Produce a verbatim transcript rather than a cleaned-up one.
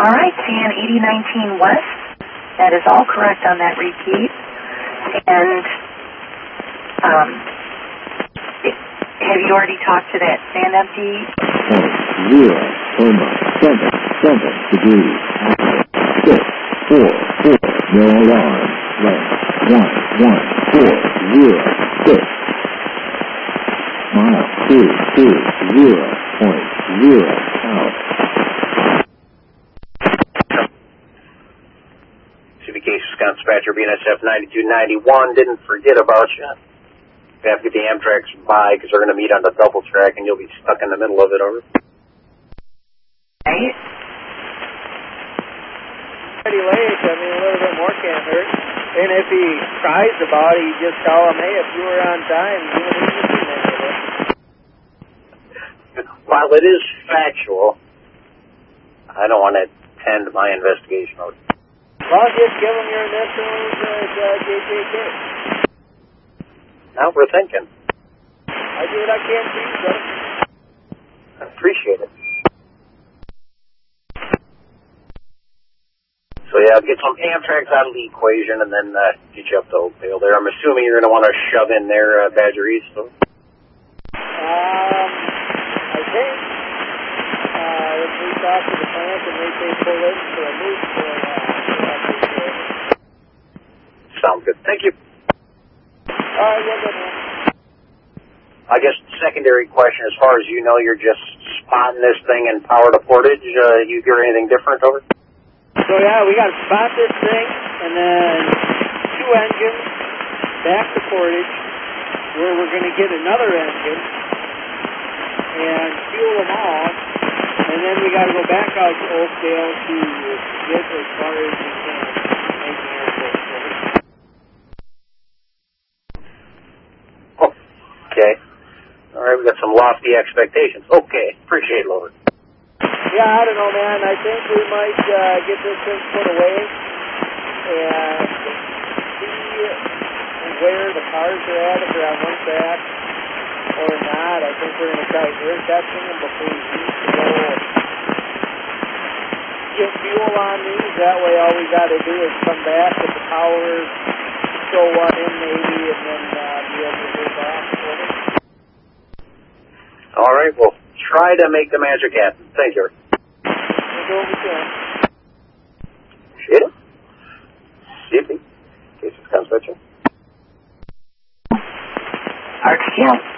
All right, C N eighty nineteen West. That is all correct on that repeat. And um, it, have you already talked to that sand empty? Zero, comma, seven, seven degrees. Six, four, four, no alarm. Left, one, one, four, zero, six. Mile two, two, zero, point, zero, out. C B K Wisconsin Dispatcher, B N S F ninety-two ninety-one, didn't forget about you. You have to get the Amtrak's by because they're going to meet on the double track and you'll be stuck in the middle of it, over. Right. Pretty late, I mean, a little bit more can't hurt. And if he tries about it, you just tell him, hey, if you were on time, you wouldn't have seen any of it. While it is factual, I don't want to attend my investigation. Well, just give him your initials as uh, J J K. Now we're thinking. I do what I can for you, brother. I appreciate it. So yeah, get some Amtrak's out of the equation and then uh, get you up to Oakdale there. I'm assuming you're going to want to shove in there uh, Badger East. So. Um, I think uh, if we talk to the plant and they say pull in for a move for uh, sounds good. Thank you. All right, well done, man. I guess secondary question, as far as you know, you're just spotting this thing in power to Portage. Uh, you hear anything different over? So yeah, we got to spot this thing, and then two engines back to Portage, where we're going to get another engine and fuel them all, and then we got to go back out to Oakdale to get as far as we can make the airport. Oh, okay. All right, we got some lofty expectations. Okay, appreciate it, Lover. Yeah, I don't know, man. I think we might uh, get this thing put away and see where the cars are at, if they're on one track or not. I think we're going to try air testing them before we leave to go get fuel on these. That way all we got to do is come back with the power, throw one in maybe, and then uh, be able to take off with it. All right, well, try to make the magic happen. Thank you. We'll do what we can. Shit. Shippy. Case of Conspecture. R T L.